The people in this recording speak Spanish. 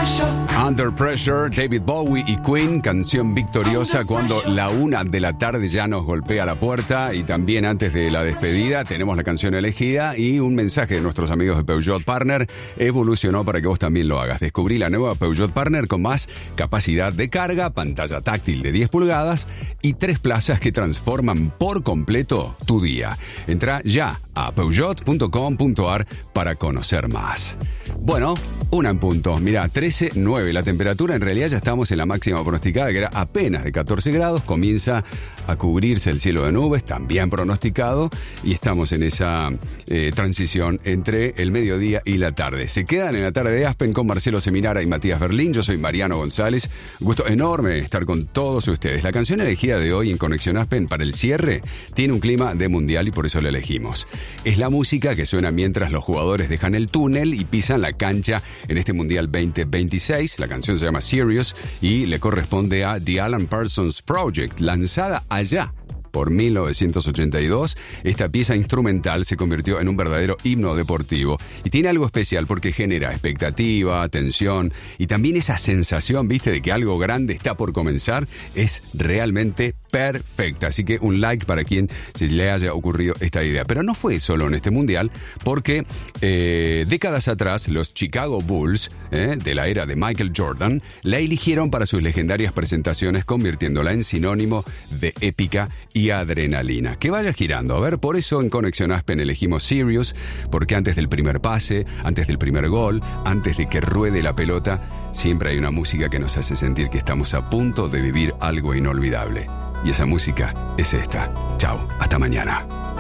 Under Pressure, David Bowie y Queen, canción victoriosa cuando la 1 de la tarde ya nos golpea la puerta, y también antes de la despedida tenemos la canción elegida y un mensaje de nuestros amigos de Peugeot Partner. Evolucionó para que vos también lo hagas. Descubrí la nueva Peugeot Partner con más capacidad de carga, pantalla táctil de 10 pulgadas y 3 plazas que transforman por completo tu día. Entra ya a peugeot.com.ar para conocer más. Bueno, 1 en punto. Mira, 13.9 la temperatura. En realidad ya estamos en la máxima pronosticada, que era apenas de 14 grados. Comienza a cubrirse el cielo de nubes, también pronosticado, y estamos en esa transición entre el mediodía y la tarde. Se quedan en la tarde de Aspen con Marcelo Seminara y Matías Berlín. Yo soy Mariano González. Gusto enorme estar con todos ustedes. La canción elegida de hoy en Conexión Aspen para el cierre tiene un clima de mundial y por eso la elegimos. Es la música que suena mientras los jugadores dejan el túnel y pisan la cancha en este Mundial 2026. La canción se llama Serious y le corresponde a The Alan Parsons Project, lanzada allá por 1982. Esta pieza instrumental se convirtió en un verdadero himno deportivo y tiene algo especial porque genera expectativa, tensión y también esa sensación, viste, de que algo grande está por comenzar. Es realmente perfecta, así que un like para quien se le haya ocurrido esta idea. Pero no fue solo en este mundial, porque décadas atrás los Chicago Bulls, de la era de Michael Jordan, la eligieron para sus legendarias presentaciones, convirtiéndola en sinónimo de épica y adrenalina. Que vaya girando. A ver, por eso en Conexión Aspen elegimos Serious, porque antes del primer pase, antes del primer gol, antes de que ruede la pelota, siempre hay una música que nos hace sentir que estamos a punto de vivir algo inolvidable. Y esa música es esta. Chao, hasta mañana.